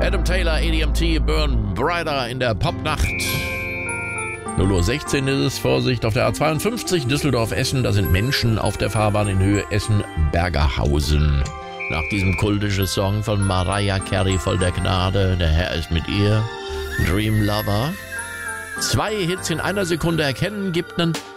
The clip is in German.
Adam Taylor, ADMT, Burn Brighter in der Popnacht. 0:16 Uhr ist es, Vorsicht, auf der A52 Düsseldorf-Essen, da sind Menschen auf der Fahrbahn in Höhe Essen-Bergerhausen. Nach diesem kultischen Song von Mariah Carey, voll der Gnade, der Herr ist mit ihr, Dream Lover. 2 Hits in einer Sekunde erkennen, gibt einen